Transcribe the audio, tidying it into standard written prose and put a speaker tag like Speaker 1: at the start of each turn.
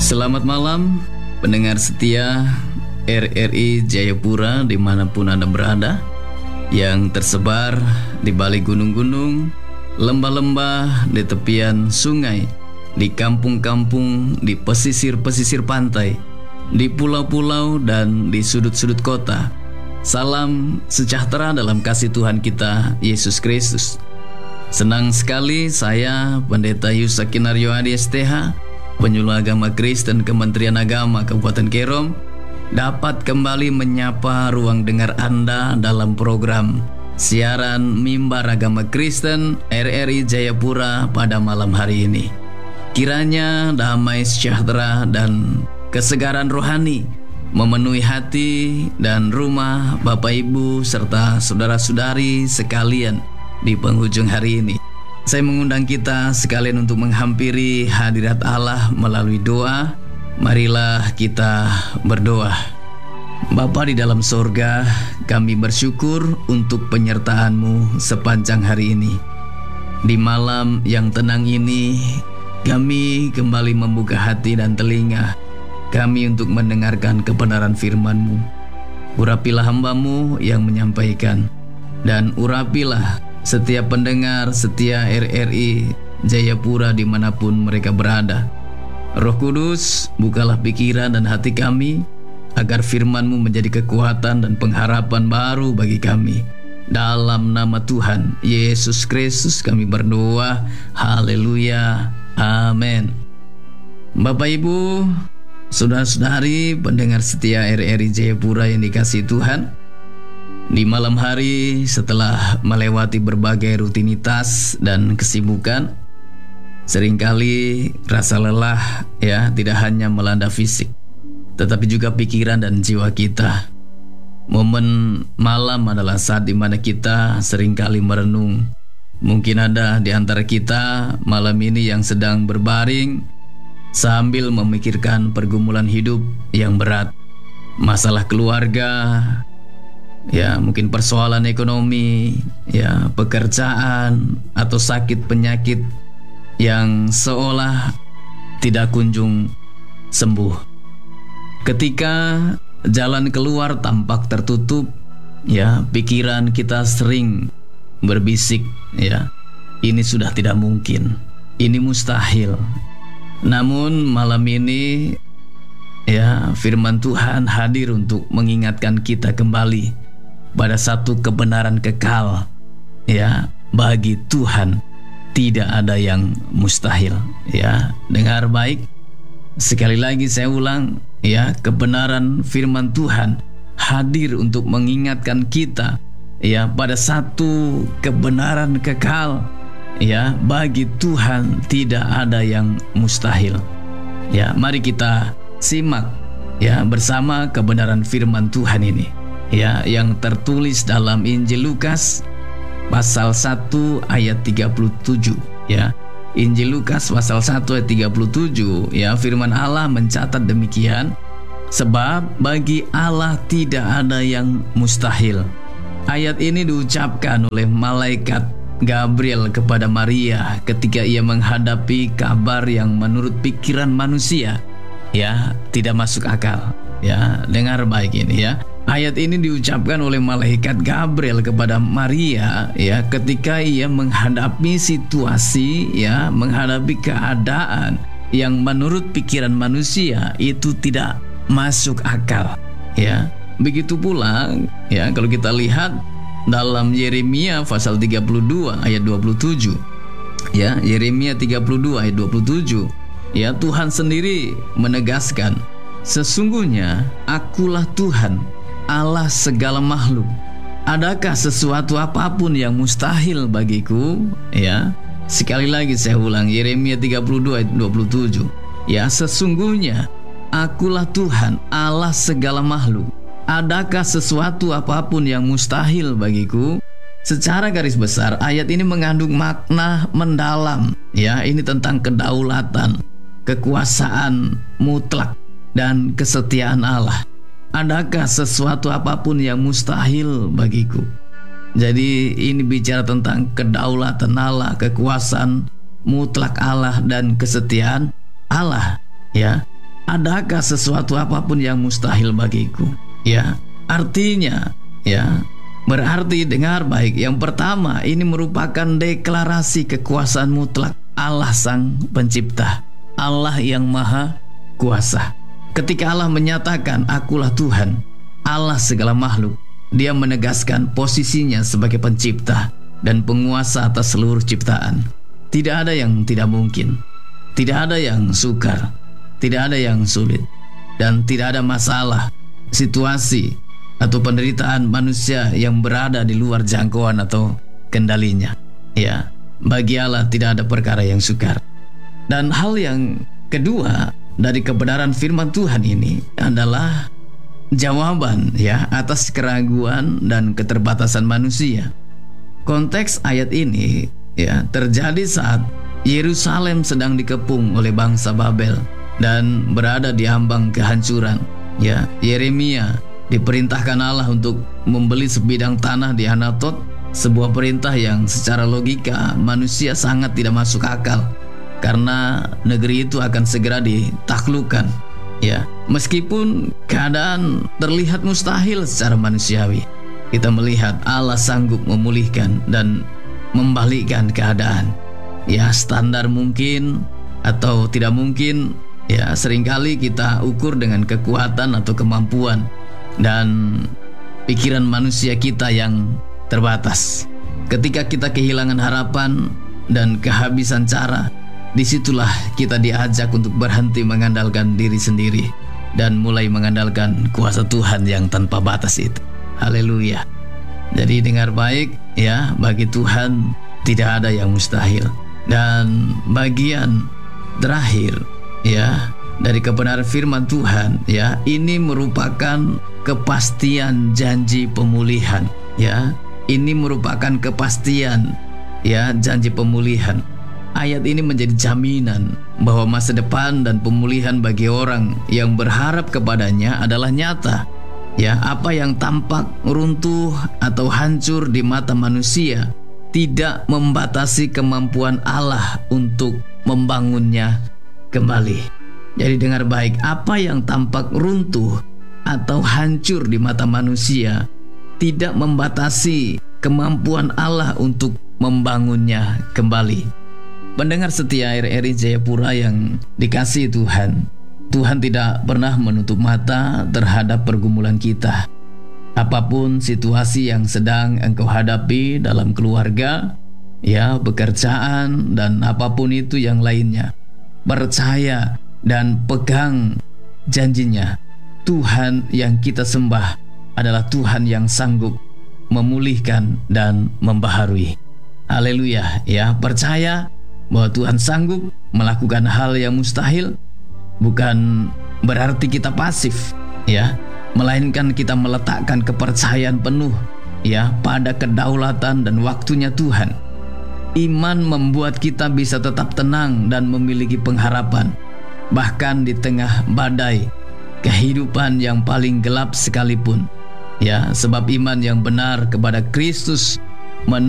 Speaker 1: Selamat malam pendengar setia RRI Jayapura dimanapun Anda berada, yang tersebar di balik gunung-gunung, lembah-lembah, di tepian sungai, di kampung-kampung, di pesisir-pesisir pantai, di pulau-pulau dan di sudut-sudut kota. Salam sejahtera dalam kasih Tuhan kita Yesus Kristus. Senang sekali saya Pendeta Yusak Kinaryo Adi STH, Penyuluh Agama Kristen Kementerian Agama Kabupaten Kerom, dapat kembali menyapa ruang dengar Anda dalam program siaran Mimbar Agama Kristen RRI Jayapura pada malam hari ini. Kiranya damai sejahtera dan kesegaran rohani memenuhi hati dan rumah Bapak Ibu serta saudara-saudari sekalian di penghujung hari ini. Saya mengundang kita sekalian untuk menghampiri hadirat Allah melalui doa. Marilah kita berdoa. Bapa di dalam sorga, kami bersyukur untuk penyertaan-Mu sepanjang hari ini. Di malam yang tenang ini, kami kembali membuka hati dan telinga kami untuk mendengarkan kebenaran firman-Mu. Urapilah hamba-Mu yang menyampaikan, dan urapilah setiap pendengar setia RRI Jayapura dimanapun mereka berada. Roh Kudus, bukalah pikiran dan hati kami, agar firman-Mu menjadi kekuatan dan pengharapan baru bagi kami. Dalam nama Tuhan Yesus Kristus kami berdoa. Haleluya. Amin. Bapak Ibu, saudara-saudari pendengar setia RRI Jayapura yang dikasihi Tuhan, di malam hari setelah melewati berbagai rutinitas dan kesibukan, seringkali rasa lelah tidak hanya melanda fisik, tetapi juga pikiran dan jiwa kita. Momen malam adalah saat di mana kita seringkali merenung. Mungkin ada di antara kita malam ini yang sedang berbaring sambil memikirkan pergumulan hidup yang berat, masalah keluarga, mungkin persoalan ekonomi, pekerjaan, atau sakit penyakit yang seolah tidak kunjung sembuh. Ketika jalan keluar tampak tertutup, pikiran kita sering berbisik, ini sudah tidak mungkin, ini mustahil. Namun malam ini, firman Tuhan hadir untuk mengingatkan kita kembali pada satu kebenaran kekal, bagi Tuhan tidak ada yang mustahil. Dengar baik, sekali lagi saya ulang, kebenaran firman Tuhan hadir untuk mengingatkan kita, pada satu kebenaran kekal, bagi Tuhan tidak ada yang mustahil. Mari kita simak bersama kebenaran firman Tuhan ini, yang tertulis dalam Injil Lukas pasal 1 ayat 37. Injil Lukas pasal 1 ayat 37, firman Allah mencatat demikian: sebab bagi Allah tidak ada yang mustahil. Ayat ini diucapkan oleh malaikat Gabriel kepada Maria ketika ia menghadapi kabar yang menurut pikiran manusia tidak masuk akal. Dengar baik ini, ayat ini diucapkan oleh malaikat Gabriel kepada Maria ketika ia menghadapi situasi, menghadapi keadaan yang menurut pikiran manusia itu tidak masuk akal. Begitu pula kalau kita lihat dalam Yeremia pasal 32 ayat 27. Yeremia 32 ayat 27. Tuhan sendiri menegaskan, sesungguhnya akulah Tuhan, Allah segala makhluk. Adakah sesuatu apapun yang mustahil bagiku? Sekali lagi saya ulang, Yeremia 32 ayat 27. Sesungguhnya akulah Tuhan, Allah segala makhluk. Adakah sesuatu apapun yang mustahil bagiku? Secara garis besar ayat ini mengandung makna mendalam. Ini tentang kedaulatan, kekuasaan mutlak, dan kesetiaan Allah. Adakah sesuatu apapun yang mustahil bagiku? Jadi ini bicara tentang kedaulatan Allah, kekuasaan mutlak Allah, dan kesetiaan Allah. adakah sesuatu apapun yang mustahil bagiku? Ya, artinya ya, berarti dengar baik. Yang pertama, ini merupakan deklarasi kekuasaan mutlak Allah Sang Pencipta, Allah yang Maha Kuasa. Ketika Allah menyatakan akulah Tuhan, Allah segala makhluk, Dia menegaskan posisinya sebagai pencipta dan penguasa atas seluruh ciptaan. Tidak ada yang tidak mungkin, tidak ada yang sukar, tidak ada yang sulit, dan tidak ada masalah, situasi, atau penderitaan manusia yang berada di luar jangkauan atau kendalinya. Ya, bagi Allah tidak ada perkara yang sukar. Dan hal yang kedua dari kebenaran firman Tuhan ini adalah jawaban ya atas keraguan dan keterbatasan manusia. Konteks ayat ini ya terjadi saat Yerusalem sedang dikepung oleh bangsa Babel dan berada di ambang kehancuran. Ya, Yeremia diperintahkan Allah untuk membeli sebidang tanah di Anatot, sebuah perintah yang secara logika manusia sangat tidak masuk akal karena negeri itu akan segera ditaklukkan. Ya, meskipun keadaan terlihat mustahil secara manusiawi, kita melihat Allah sanggup memulihkan dan membalikkan keadaan. Ya, standar mungkin atau tidak mungkin, ya seringkali kita ukur dengan kekuatan atau kemampuan dan pikiran manusia kita yang terbatas. Ketika kita kehilangan harapan dan kehabisan cara, disitulah kita diajak untuk berhenti mengandalkan diri sendiri dan mulai mengandalkan kuasa Tuhan yang tanpa batas itu. Haleluya. Jadi dengar baik ya, bagi Tuhan tidak ada yang mustahil. Dan bagian terakhir ya dari kebenaran firman Tuhan ya, ini merupakan kepastian janji pemulihan ya. Ini merupakan kepastian ya janji pemulihan. Ayat ini menjadi jaminan bahwa masa depan dan pemulihan bagi orang yang berharap kepadanya adalah nyata. Ya, apa yang tampak runtuh atau hancur di mata manusia tidak membatasi kemampuan Allah untuk membangunnya kembali. Jadi dengar baik, apa yang tampak runtuh atau hancur di mata manusia tidak membatasi kemampuan Allah untuk membangunnya kembali. Pendengar setia RRI Jayapura yang dikasihi Tuhan, Tuhan tidak pernah menutup mata terhadap pergumulan kita. Apapun situasi yang sedang engkau hadapi dalam keluarga, ya, pekerjaan, dan apapun itu yang lainnya, percaya dan pegang janjinya. Tuhan yang kita sembah adalah Tuhan yang sanggup memulihkan dan membaharui. Haleluya, ya, percaya bahwa Tuhan sanggup melakukan hal yang mustahil. Bukan berarti kita pasif, ya, melainkan kita meletakkan kepercayaan penuh ya pada kedaulatan dan waktunya Tuhan. Iman membuat kita bisa tetap tenang dan memiliki pengharapan bahkan di tengah badai kehidupan yang paling gelap sekalipun. Ya, sebab iman yang benar kepada Kristus